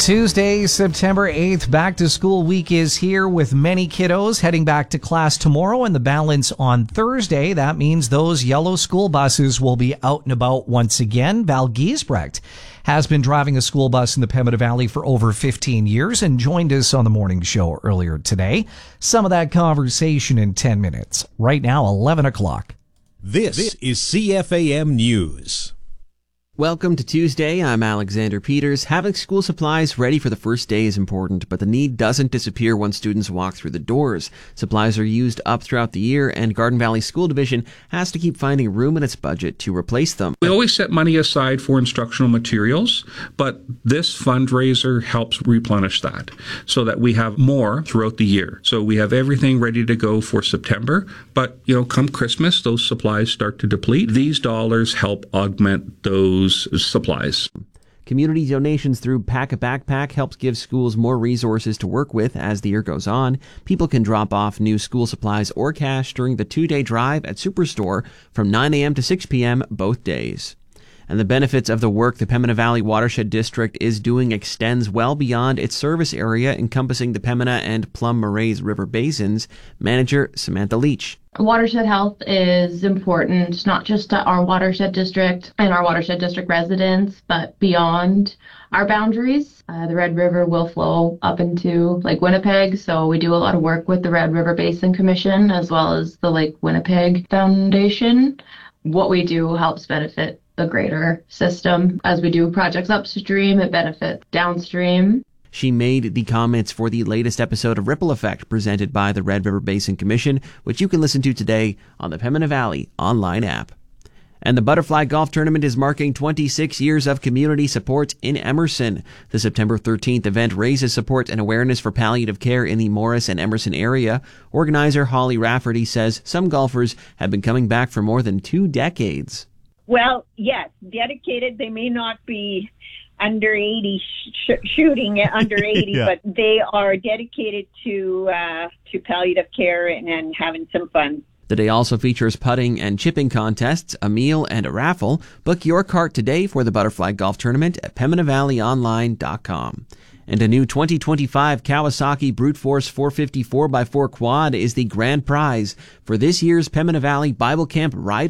Tuesday, September 8th, back to school week is here with many kiddos heading back to class tomorrow and the balance on Thursday. That means those yellow school buses will be out and about once again. Val Giesbrecht has been driving a school bus in the Pembina Valley for over 15 years and joined us on the morning show earlier today. Some of that conversation in 10 minutes. Right now, 11 o'clock. This is CFAM News. Welcome to Tuesday. I'm Alexander Peters. Having school supplies ready for the first day is important, but the need doesn't disappear once students walk through the doors. Supplies are used up throughout the year, and Garden Valley School Division has to keep finding room in its budget to replace them. We always set money aside for instructional materials, but this fundraiser helps replenish that so that we have more throughout the year. So we have everything ready to go for September, but come Christmas, those supplies start to deplete. These dollars help augment those supplies. Community donations through Pack a Backpack helps give schools more resources to work with as the year goes on. People can drop off new school supplies or cash during the 2-day drive at Superstore from 9 a.m. to 6 p.m. both days. And the benefits of the work the Pembina Valley Watershed District is doing extends well beyond its service area, encompassing the Pembina and Plum Morays River basins. Manager Samantha Leach. Watershed health is important, not just to our watershed district and our watershed district residents, but beyond our boundaries. The Red River will flow up into Lake Winnipeg, so we do a lot of work with the Red River Basin Commission as well as the Lake Winnipeg Foundation. What we do helps benefit the greater system. As we do projects upstream, it benefits downstream. She made the comments for the latest episode of Ripple Effect presented by the Red River Basin Commission, which you can listen to today on the Pembina Valley online app. And the Butterfly Golf Tournament is marking 26 years of community support in Emerson. The September 13th event raises support and awareness for palliative care in the Morris and Emerson area. Organizer Holly Rafferty says some golfers have been coming back for more than 2 decades. Well, yes, dedicated. They may not be under 80 shooting at under 80, yeah. But they are dedicated to palliative care and having some fun. The day also features putting and chipping contests, a meal, and a raffle. Book your cart today for the Butterfly Golf Tournament at PembinaValleyOnline.com. And a new 2025 Kawasaki Brute Force 450 4x4 quad is the grand prize for this year's Pembina Valley Bible Camp Ride